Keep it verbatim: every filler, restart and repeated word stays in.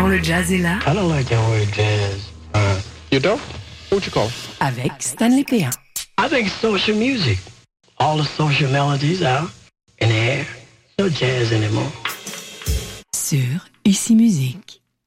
le jazz est là. I don't like that word jazz. Uh, You don't? What you call? Avec Stanley Péan. I think it's social music. All the social melodies out in the air. No jazz anymore. Sur Ici Musique.